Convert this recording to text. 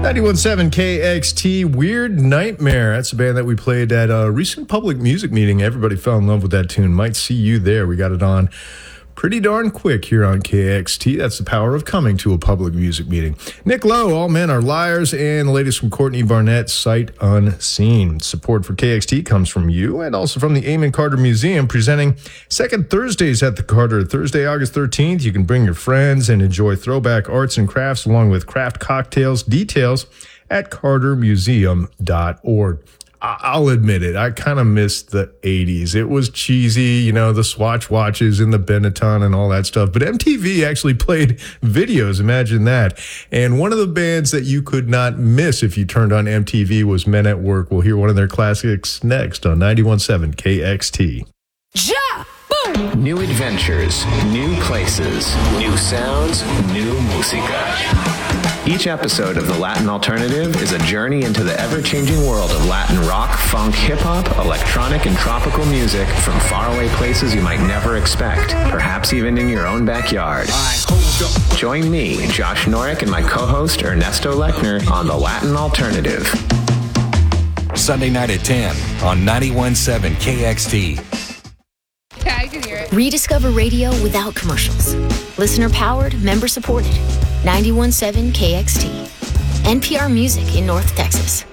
91.7 KXT, Weird Nightmare. That's a band that we played at a recent public music meeting. Everybody fell in love with that tune. Might see you there. We got it on pretty darn quick here on KXT. That's the power of coming to a public music meeting. Nick Lowe, All Men Are Liars, and the latest from Courtney Barnett, Sight Unseen. Support for KXT comes from you and also from the Eamon Carter Museum, presenting Second Thursdays at the Carter. Thursday, August 13th, you can bring your friends and enjoy throwback arts and crafts along with craft cocktails. Details at cartermuseum.org. I'll admit it. I kind of missed the 80s. It was cheesy, you know, the Swatch watches and the Benetton and all that stuff. But MTV actually played videos. Imagine that. And one of the bands that you could not miss if you turned on MTV was Men at Work. We'll hear one of their classics next on 91.7 KXT. Ja! Boom! New adventures, new places, new sounds, new música. Each episode of The Latin Alternative is a journey into the ever-changing world of Latin rock, funk, hip-hop, electronic, and tropical music from faraway places you might never expect, perhaps even in your own backyard. Join me, Josh Norick, and my co-host Ernesto Lechner on The Latin Alternative. Sunday night at 10 on 91.7 KXT. Yeah, I can hear it. Rediscover radio without commercials. Listener-powered, member-supported. 91.7 KXT. NPR Music in North Texas.